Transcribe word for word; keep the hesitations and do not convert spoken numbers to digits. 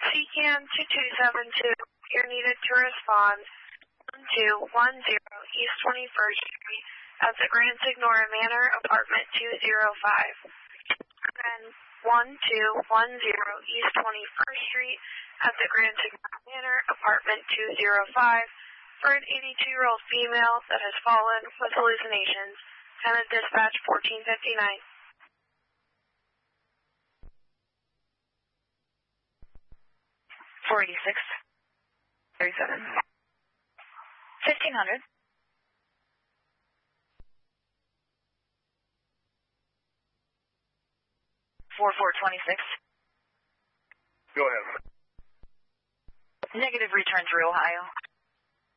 C C A N two two seven two, you're needed to respond one two one zero East twenty-first Street at the Grand Signora Manor, apartment two oh five. Then one two one zero East twenty-first Street at the Grand Signora Manor, apartment two oh five, for an eighty-two-year-old female that has fallen with hallucinations. Tenant dispatch fourteen fifty-nine. four eighty-six, thirty-seven, fifteen hundred. four four twenty-six. Go ahead. Negative return through Ohio.